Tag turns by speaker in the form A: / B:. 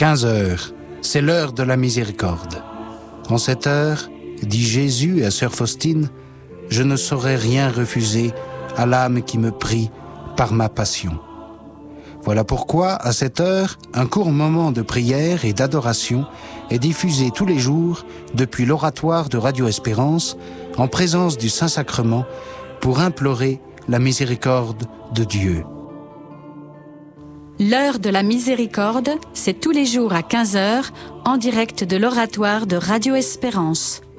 A: 15 heures, c'est l'heure de la miséricorde. En cette heure, dit Jésus à sœur Faustine, je ne saurais rien refuser à l'âme qui me prie par ma passion. Voilà pourquoi, à cette heure, un court moment de prière et d'adoration est diffusé tous les jours depuis l'oratoire de Radio Espérance, en présence du Saint-Sacrement, pour implorer la miséricorde de Dieu.
B: L'heure de la miséricorde, c'est tous les jours à 15 h en direct de l'oratoire de Radio Espérance.